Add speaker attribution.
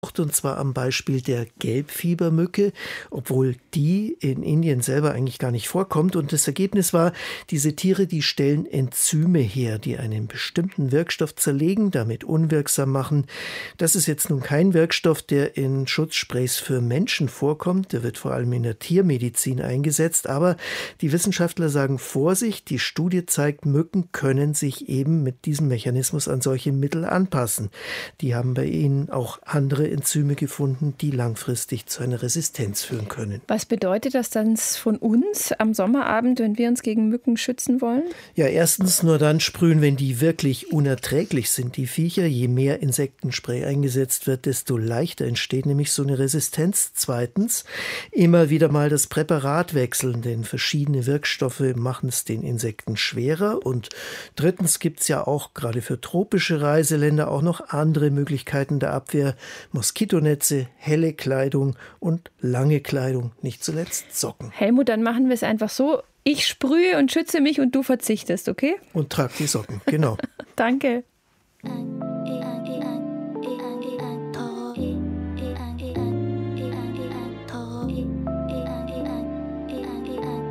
Speaker 1: und zwar am Beispiel der Gelbfiebermücke, obwohl die in Indien selber eigentlich gar nicht vorkommt. Und das Ergebnis war, diese Tiere, die stellen Enzyme her, die einen bestimmten Wirkstoff zerlegen, damit unwirksam machen. Das ist jetzt nun kein Wirkstoff, der in Schutzsprays für Menschen vorkommt. Der wird vor allem in der Tiermedizin eingesetzt. Aber die Wissenschaftler sagen Vorsicht, die Studie zeigt, Mücken können sich eben mit diesem Mechanismus an solche Mittel anpassen. Die haben bei ihnen auch andere Enzyme gefunden, die langfristig zu einer Resistenz führen können.
Speaker 2: Was bedeutet das dann von uns am Sommerabend, wenn wir uns gegen Mücken schützen wollen?
Speaker 1: Ja, erstens nur dann sprühen, wenn die wirklich unerträglich sind, die Viecher. Je mehr Insektenspray eingesetzt wird, desto leichter entsteht nämlich so eine Resistenz. Zweitens, immer wieder mal das Präparat wechseln, denn verschiedene Wirkstoffe machen es den Insekten schwerer. Und drittens gibt es ja auch gerade für tropische Reiseländer auch noch andere Möglichkeiten der Abwehr. Moskitonetze, helle Kleidung und lange Kleidung, nicht zuletzt Socken.
Speaker 2: Helmut, dann machen wir es einfach so. Ich sprühe und schütze mich und du verzichtest, okay?
Speaker 1: Und trag die Socken, genau.
Speaker 2: Danke.